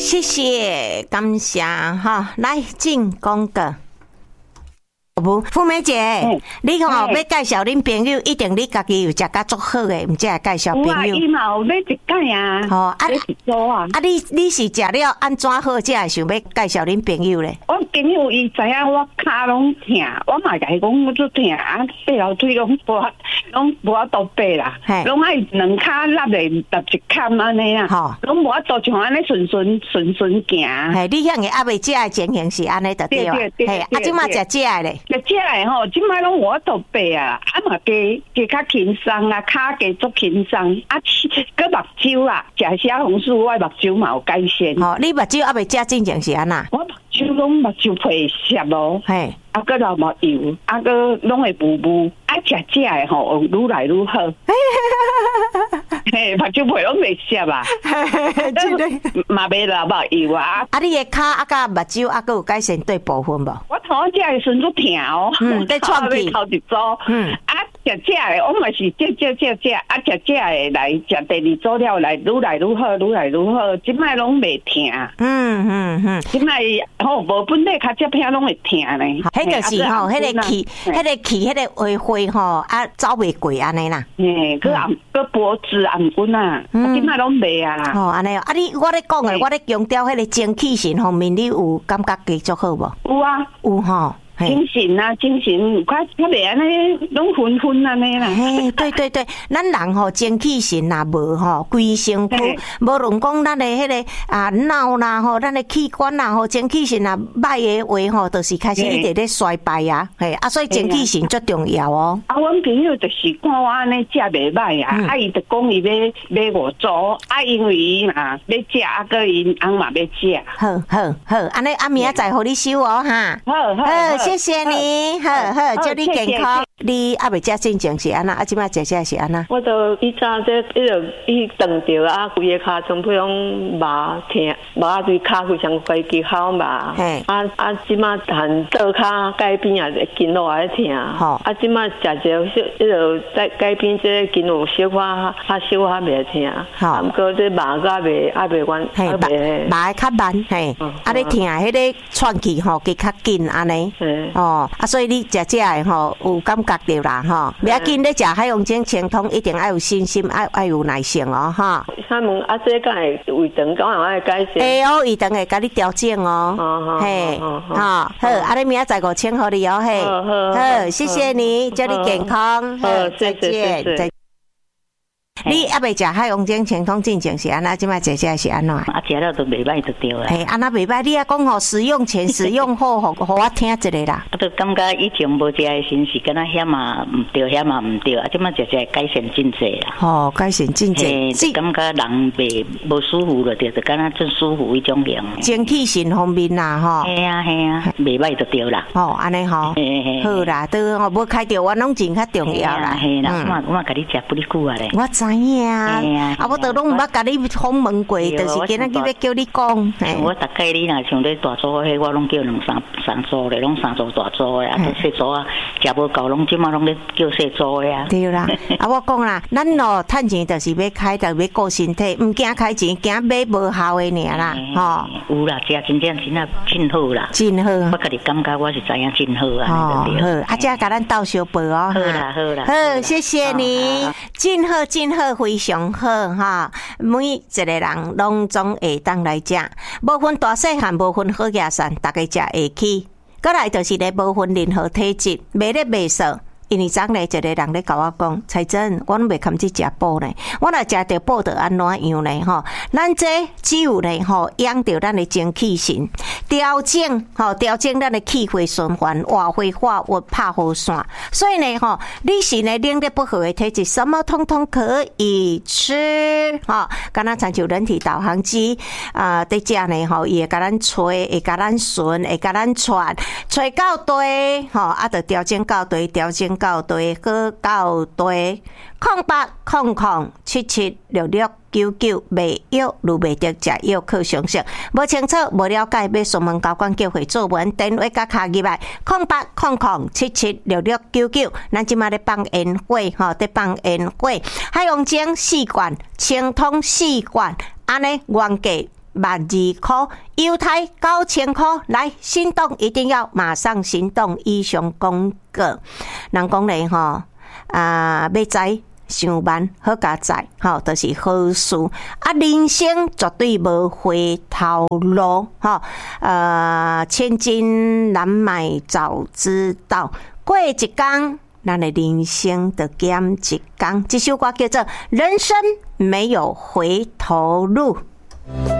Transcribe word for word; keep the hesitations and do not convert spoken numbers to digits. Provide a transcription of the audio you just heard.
谢谢，感谢哈，来进广告。富美姐，嗯、你吼、嗯、要介绍恁朋友，一定你家己有食甲足好诶，毋才会介绍朋友。有啊， 伊嘛有要一介啊。吼、哦，啊，做啊。 啊，你你是食了安怎好，才会想要介绍恁朋友咧？ 我朋友伊知影我骹拢疼，我嘛甲伊讲我足疼，啊，爬楼梯拢无拢无法度爬啦，拢爱两骹落来踏一坎安尼啊，吼，拢无法度像安尼顺顺顺顺行。 嘿，你遐个阿未食诶情形是安尼就对啊。嘿，啊，即马食食诶咧。 食食诶吼，即摆拢无法度爬啊，啊嘛加加较轻松啊，骹加足轻松，啊，搁目睭啊，食虾红素，我目睭嘛有改善。 吼，你目睭阿未食进前是安那？ 我目睭拢目睭皮涩咯，嘿，啊，搁流目油，啊，搁拢会雾雾，啊，食食诶吼，愈来愈好。嘿，目睭皮拢袂涩啊，真的嘛袂流目油啊。 啊，你诶骹啊，甲目睭啊，搁有改善对部分无？ 我头食诶时阵足疼哦， 嗯，在创气， 头一组，嗯，啊，食食诶，我嘛是食食食食，啊，食食诶来食第二组了来，愈来愈好，愈来愈好，即摆拢袂疼。嗯嗯嗯，即摆吼无本地较接片拢会疼咧。 迄就是吼，迄个气，迄个气，迄个花花吼，啊，走袂过安尼啦。 嘿，佮暗佮脖子暗棍啊，即摆拢袂啊。 哦，安尼哦，啊，你我咧讲诶，我咧强调迄个精气神方面，你有感觉继续好无？ 有啊， 有吼。 精神啊，精神，较较袂安尼，拢昏昏安尼啦。 嘿，对对对，咱人吼精气神若无吼，规身躯，无论讲咱的迄个啊脑啦吼，咱的器官啦吼，精气神若歹的话吼，就是开始一直咧衰败啊。嘿，啊，所以精气神最重要哦。 啊，阮朋友就是看我安尼食袂歹啊，啊，伊就讲伊要买五组，啊，因为伊嘛要食，啊，个因翁嘛要食。 好好好，安尼啊，明仔载互你收哦哈。好好。谢谢你，好好，祝你健康。你阿未食进前是安那，啊，即摆食食是安那？ 我都以前这迄个伊冻着啊，规个骹全部拢麻疼，麻对骹非常快肌好麻。嘿，啊啊，即摆含倒骹改变也筋络也疼。吼，啊，即摆食着迄迄个在改变这筋络小可较小可袂疼。好，毋过这麻甲袂啊袂关， 嘿，麻麻较慢，嘿，啊，你疼迄个喘气吼，计较紧安尼。哦，啊，所以你食食的吼有感觉到啦，吼，不要紧，你食海洋精清通一定要有信心，爱爱有耐性哦，哈。 他们啊，这个会胃肠敢有爱改善？ 会哦，胃肠会甲你调整哦，嘿，哈，好，啊，你明仔载五千互你哦，嘿，好，好，谢谢你，祝你健康，好，再见，再见。你还未食海洋精清通进前是安那，即摆食食是安怎？ 啊，食了都袂歹就对啦。 嘿，安那袂歹，你啊讲吼，使用前、使用后，互互我听一下啦。 啊，都感觉以前无食的时是敢若遐嘛毋对，遐嘛毋对，啊，即摆食食改善真济啦。 哦，改善真济， 是感觉人袂无舒服了，就就敢若真舒服迄种样。 精气神方面啦，吼。 系啊系啊，袂歹就对啦。 哦，安尼吼。嘿嘿。好啦，都吼无开着，我拢真较重要啦。 嘿啦，我我甲你食不哩久啊咧。 我知影啊。啊！我都拢毋捌甲你访问过，就是今仔日要叫你讲。 我大概你若像咧大组迄，我拢叫两三三组咧，拢三组大组诶，啊，小组啊，食无够，拢即马拢咧叫小组诶啊。 对啦，啊，我讲啦，咱咯趁钱就是要开，就要顾身体，毋惊开钱，惊买无效诶尔啦， 吼。有啦，食真正真啊真好啦， 真好。 我家己感觉我是知影真好啊。 哦，好，啊，遮甲咱斗相报哦。 好啦，好啦， 好，谢谢你，真好，真好，非常。好哈，每一个人拢总会当来食，无分大细汉，无分好野善，大家食会起。过来就是咧，无分任何体质，袂咧袂瘦。因为昨日一个人咧甲我讲，彩珍，我拢袂堪去食补呢，我若食着补着安怎样呢？吼，咱这只有呢吼，养着咱的精气神，调整吼，调整咱的气血循环，活血化瘀，拍好线。所以呢吼，你是呢冷热不和的体质，什么通通可以吃。吼，敢若参像人体导航机啊，伫遮呢吼，伊会甲咱吹，会甲咱顺，会甲咱传，吹到对，吼，啊，着调整到对，调整。到对，好到对，空八空空七七六六九九，未药如未得食药靠常识，无清楚无了解，要询问交管叫会做文，电话甲卡入来，空八空空七七六六九九，咱即马咧放烟火吼，咧放烟火，海洋精四罐，清通四罐，安尼原价万二块，犹太九千块，来行动一定要马上行动。以上公告，人讲咧吼啊，要知上班好加载，吼，都是好事。啊，人生绝对无回头路，吼，呃，千金难买早知道，过一天。咱的人生就减一天，这首歌叫做《人生没有回头路》。